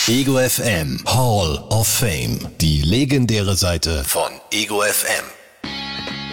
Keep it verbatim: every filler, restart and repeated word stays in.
Ego F M Hall of Fame. Die legendäre Seite von Ego F M.